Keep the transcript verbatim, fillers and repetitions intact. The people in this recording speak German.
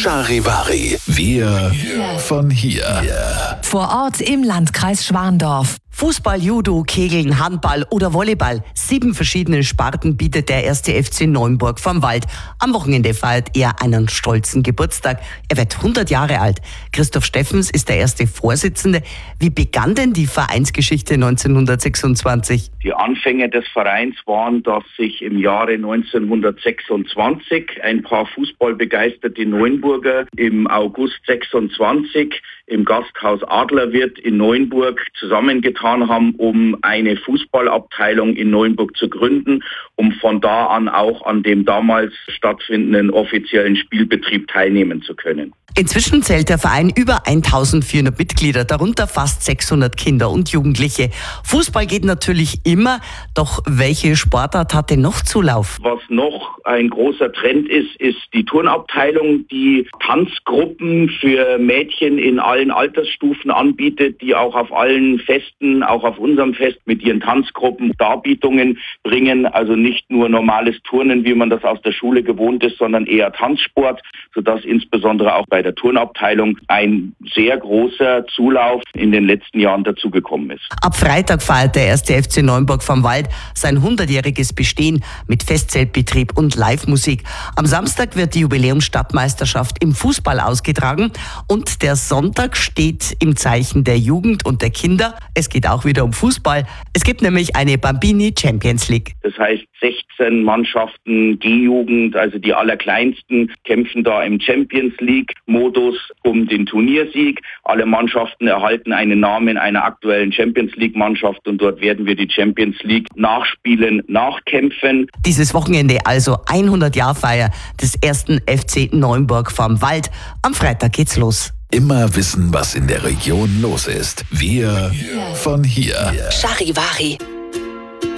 Charivari. Wir von hier. Vor Ort im Landkreis Schwandorf. Fußball, Judo, Kegeln, Handball oder Volleyball. Sieben verschiedene Sparten bietet der erste F C Neuenburg vom Wald. Am Wochenende feiert er einen stolzen Geburtstag. Er wird hundert Jahre alt. Christoph Steffens ist der erste Vorsitzende. Wie begann denn die Vereinsgeschichte neunzehnhundertsechsundzwanzig? Die Anfänge des Vereins waren, dass sich im Jahre neunzehnhundertsechsundzwanzig ein paar fußballbegeisterte Neuenburger im August sechsundzwanzig im Gasthaus Adlerwirt in Neuenburg zusammengetan haben, um eine Fußballabteilung in Neuenburg zu gründen, um von da an auch an dem damals stattfindenden offiziellen Spielbetrieb teilnehmen zu können. Inzwischen zählt der Verein über eintausendvierhundert Mitglieder, darunter fast sechshundert Kinder und Jugendliche. Fußball geht natürlich immer, doch welche Sportart hat denn noch Zulauf? Was noch ein großer Trend ist, ist die Turnabteilung, die Tanzgruppen für Mädchen in allen Altersstufen anbietet, die auch auf allen Festen, auch auf unserem Fest mit ihren Tanzgruppen Darbietungen bringen. Also nicht nur normales Turnen, wie man das aus der Schule gewohnt ist, sondern eher Tanzsport, sodass insbesondere auch bei der Turnabteilung ein sehr großer Zulauf in den letzten Jahren dazugekommen ist. Ab Freitag feiert der erste F C Neuenburg vom Wald sein hundertjähriges Bestehen mit Festzeltbetrieb und Live-Musik. Am Samstag wird die Jubiläumsstadtmeisterschaft im Fußball ausgetragen und der Sonntag steht im Zeichen der Jugend und der Kinder. Es geht auch wieder um Fußball. Es gibt nämlich eine Bambini Champions League. Das heißt, sechzehn Mannschaften, G-Jugend, also die allerkleinsten, kämpfen da im Champions League-Modus um den Turniersieg. Alle Mannschaften erhalten einen Namen einer aktuellen Champions League-Mannschaft und dort werden wir die Champions League nachspielen, nachkämpfen. Dieses Wochenende also hundert-Jahr-Feier des ersten F C Neuenburg vom Wald. Am Freitag geht's los. Immer wissen, was in der Region los ist. Wir von hier. Charivari.